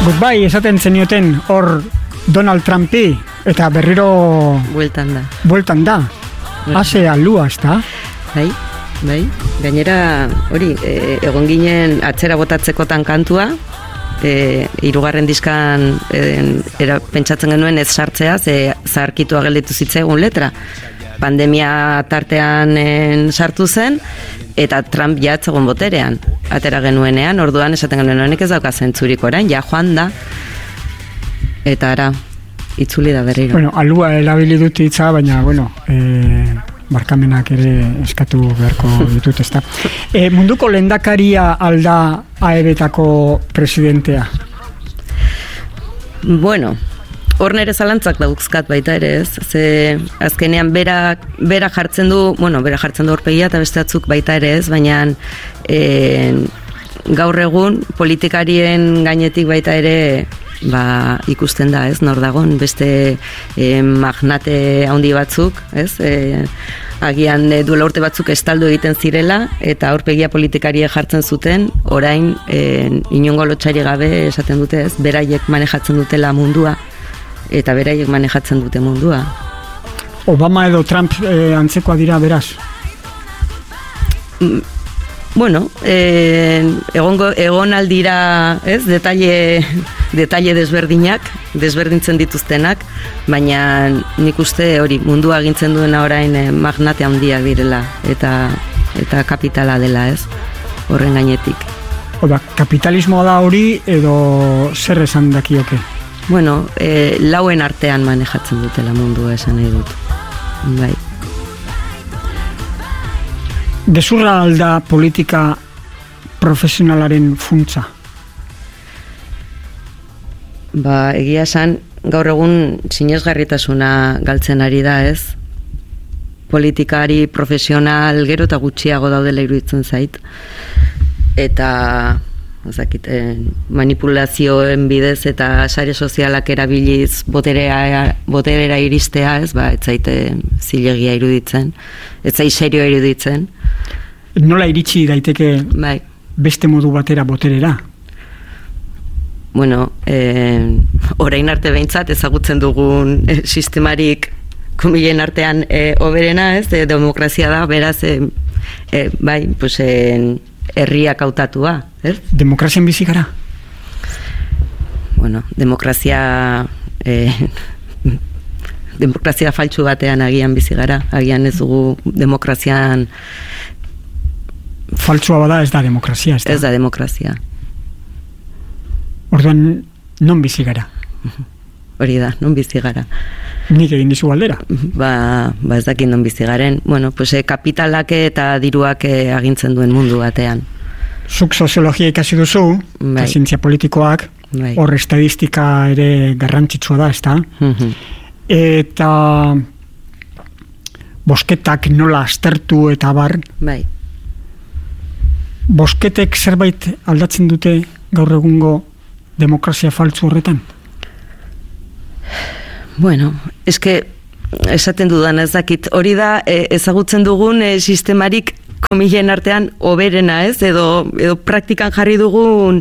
Bai, esaten zenioten hor Donald Trumpi eta berriro bueltan da. Hase alua, ez da? Bai. Gainera, hori, egon ginen atzera botatzekotan kantua, hirugarren diskan pentsatzen genuen ez sartzea, zaharkitua gelditu zitzaigun letra. Pandemia tartean sartu zen, eta Trump jatzegun boterean. Atera genuenean, orduan esaten genuen honek ez dauka zentzurik orain, ja joan da. Eta ara, itzuli da berriro. Bueno, alua erabili dut hitza, baina, barkamenak ere eskatu beharko ditut, ezta. Munduko lehendakaria alda AEB-etako presidentea? Bueno, hor nere zalantzak dauzkat baita ere, ez? Ze azkenean bera jartzen du, bera jartzen du horpegia eta beste batzuk baita ere, ez? Baina gaur egun politikarien gainetik baita ere ikusten da, ez? Nor dagon beste magnate handi batzuk, ez? Agian duela urte batzuk estaldu egiten zirela eta aurpegia politikarie jartzen zuten, orain inongo lotsari gabe esaten dute, ez? Beraiek manejatzen dutela mundua eta beraiek manejatzen dute mundua. Obama edo Trump antzekoa dira beraz? Bueno, egon aldira, ez? Detalle desberdintzen dituztenak, baina nik uste hori mundua agintzen duena orain magnate handiak direla eta kapitala dela, ez? Horren gainetik. Kapitalismoa da hori edo zer esan dakioke? Bueno, lauen artean manejatzen dutela mundua esan nahi dut. Bai. Gezurra alda politika profesionalaren funtsa? Egia esan, gaur egun sinesgarritasuna galtzen ari da, ez? Politikari profesional gero eta gutxiago daudela iruditzen zait. Eta manipulazioen bidez eta sare sozialak erabiliz boterera iristea, ez? Ez zaite zilegia iruditzen, ez zait serioa iruditzen. Nola iritsi daiteke beste modu batera boterera? Bueno, orain arte behintzat ezagutzen dugun sistemarik komilen artean oberena, ez? Demokrazia da, beraz, herriak hautatua, ez? Demokrazian bizi gara? Bueno, demokrazia faltsu batean agian bizi gara, agian ez dugu demokrazian... Faltsua bada ez da demokrazia, ez da? Ez da demokrazia. Orduan, non bizi gara? Hori da, non bizi gara. Nik egin dizu galdera? Ez dakit non bizi garen. Bueno, kapitalak eta diruak agintzen duen mundu batean. Zuk soziologia ikasi duzu, zientzia politikoak, hor estadistika ere garrantzitsua da, ez da? Eta bosketak nola aztertu eta bar. Bai. Bosketek zerbait aldatzen dute gaur egungo demokrazia faltsu horretan? Bueno, esaten dudan ez dakit, hori da ezagutzen dugun sistemarik komilen artean oberena, ez? Edo praktikan jarri dugun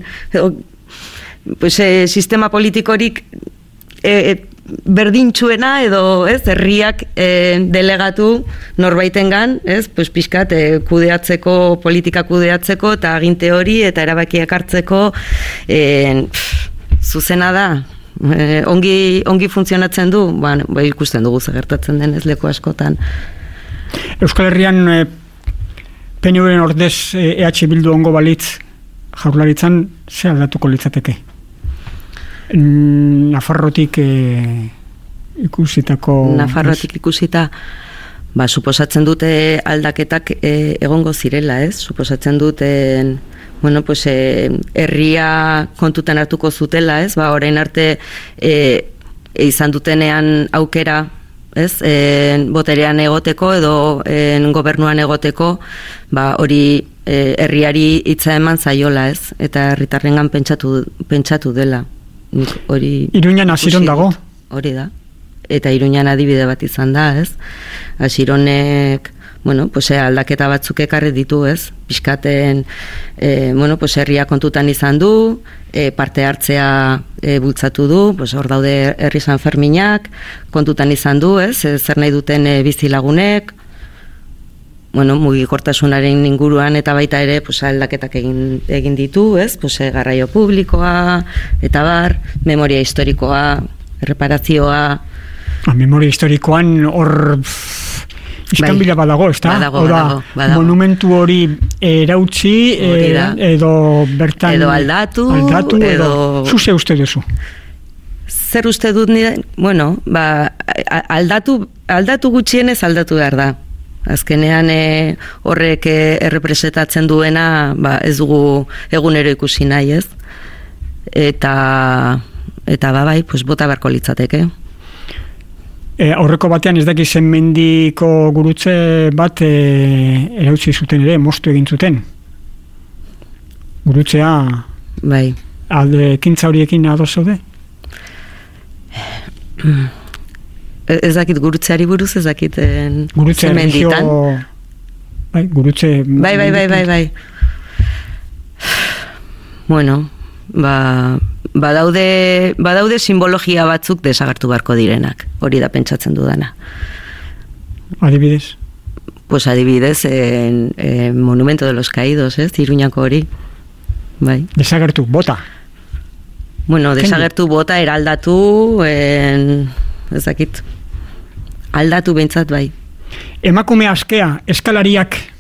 sistema politikorik berdintxuena edo, ez? Herriak delegatu norbaitengan, ez? Pixkat kudeatzeko, politika kudeatzeko eta aginte hori eta erabakiak hartzeko zuzena da. Ongi funtzionatzen du, ikusten dugu gertatzen denez leku askotan. Euskal Herrian PNV-en ordez EH Bildu ongo balitz jaurlaritzan ze aldatuko litzateke? Nafarrotik ikusitako... Nafarrotik ikusita, suposatzen dute aldaketak egongo zirela, ez? Suposatzen duten... Bueno, herria kontutan hartuko zutela, ez? Orain arte izan dutenean aukera, ez? Boterean egoteko edo gobernuan egoteko, hori herriari hitza eman zaiola, ez? Eta herritarrengan pentsatu dela. Iruñan Asiron dago? Hori da. Eta Iruñan adibide bat izan da, ez? Asironek... aldaketa batzuk ekarri ditu, ez? Pixkaten, herria kontutan izan du, parte hartzea bultzatu du, hor daude herri San Ferminak, kontutan izan du, zer nahi duten bizilagunek, mugikortasunaren inguruan eta baita ere aldaketak egin ditu, garraio publikoa, eta bar, memoria historikoa, erreparazioa. Memoria historikoan hor iskanbila badago, ez da? Badago. Monumentu hori erautzi, edo bertan... Edo aldatu, edo... Zuze uste duzu? Zer uste dut nire? Aldatu gutxienez aldatu behar da. Azkenean horrek errepresentatzen duena ez dugu egunero ikusi nahi, ez? Eta bai, bota beharko litzateke. Aurreko batean ez dakiz mendiko gurutze bat erautzi zuten ere, moztu egin zuten. Gurutzea... Bai. Ekintza horiekin ados zaude? Ez dakit gurutzeari buruz, ez dakit menditan. Bai, gurutze... Bai. Bueno, badaude simbologia batzuk desagertu beharko direnak, hori da pentsatzen dudana. Adibidez? Pues adibidez, Monumento de los Caídos, Iruñako hori. Bai. Desagertu, bota? Bueno, desagertu, bota, eraldatu, ez dakit, aldatu behintzat bai. Emakume askea, eskalariak